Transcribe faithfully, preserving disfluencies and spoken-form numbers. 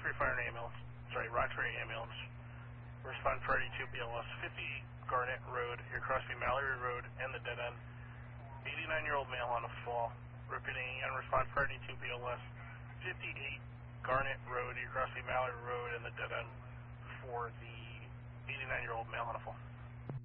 Roxbury Fire and Ambulance. Sorry, Roxbury Ambulance. Respond for eighty-two B L S, fifty-eight Garnet Road, here crossing Mallory Road and the dead end. eighty-nine-year-old male on a fall. Repeating again, respond for eighty-two B L S, fifty-eight Garnet Road, here crossing Mallory Road and the dead end for the eighty-nine-year-old male on a fall.